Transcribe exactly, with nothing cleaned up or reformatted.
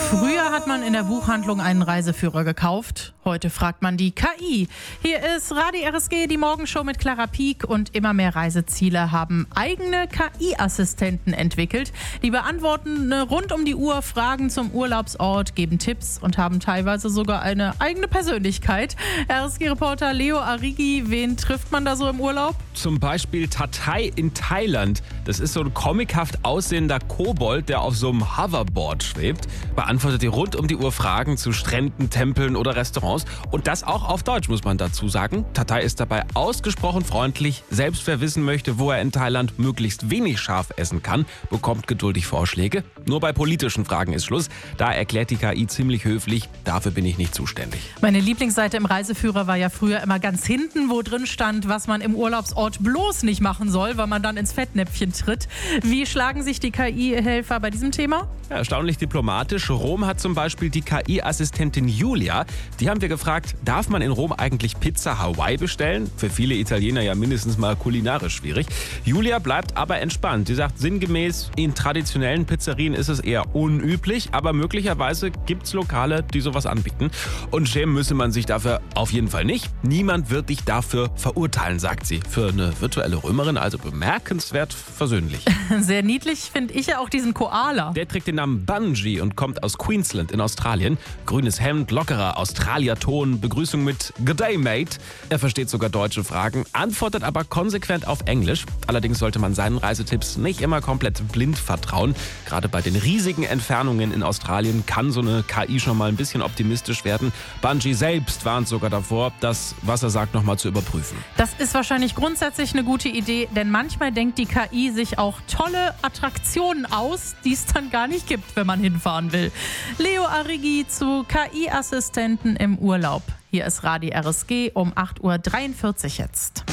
Früher hat man in der Buchhandlung einen Reiseführer gekauft. Heute fragt man die K I. Hier ist Radio R S G, die Morgenshow mit Clara Pieck, und immer mehr Reiseziele haben eigene K I-Assistenten entwickelt. Die beantworten rund um die Uhr Fragen zum Urlaubsort, geben Tipps und haben teilweise sogar eine eigene Persönlichkeit. R S G-Reporter Leo Arrighi, wen trifft man da so im Urlaub? Zum Beispiel Tatai in Thailand. Das ist so ein comichaft aussehender Kobold, der auf so einem Hoverboard schwebt. Beantwortet ihr rund um die Uhr Fragen zu Stränden, Tempeln oder Restaurants. Und das auch auf Deutsch, muss man dazu sagen. Tatai ist dabei ausgesprochen freundlich. Selbst wer wissen möchte, wo er in Thailand möglichst wenig scharf essen kann, bekommt geduldig Vorschläge. Nur bei politischen Fragen ist Schluss. Da erklärt die K I ziemlich höflich, dafür bin ich nicht zuständig. Meine Lieblingsseite im Reiseführer war ja früher immer ganz hinten, wo drin stand, was man im Urlaubsort bloß nicht machen soll, weil man dann ins Fettnäpfchen tritt. Wie schlagen sich die K I-Helfer bei diesem Thema? Ja, erstaunlich diplomatisch. Rom hat zum Beispiel die K I-Assistentin Julia. Die haben wir gefragt, darf man in Rom eigentlich Pizza Hawaii bestellen? Für viele Italiener ja mindestens mal kulinarisch schwierig. Julia bleibt aber entspannt. Sie sagt sinngemäß, in traditionellen Pizzerien ist es eher unüblich, aber möglicherweise gibt es Lokale, die sowas anbieten. Und schämen müsse man sich dafür auf jeden Fall nicht. Niemand wird dich dafür verurteilen, sagt sie. Für eine virtuelle Römerin also bemerkenswert versöhnlich. Sehr niedlich finde ich ja auch diesen Koala. Der trägt den Namen Bungie und kommt aus Queensland in Australien. Grünes Hemd, lockerer Australier-Ton, Begrüßung mit Good Day, Mate. Er versteht sogar deutsche Fragen, antwortet aber konsequent auf Englisch. Allerdings sollte man seinen Reisetipps nicht immer komplett blind vertrauen. Gerade bei den riesigen Entfernungen in Australien kann so eine K I schon mal ein bisschen optimistisch werden. Bungie selbst warnt sogar davor, das, was er sagt, nochmal zu überprüfen. Das ist wahrscheinlich grundsätzlich eine gute Idee, denn manchmal denkt die K I sich auch tolle Attraktionen aus, die es dann gar nicht gibt, wenn man hinfahren will. Leo Arrighi zu K I-Assistenten im Urlaub. Hier ist Radio R S G um acht Uhr dreiundvierzig jetzt.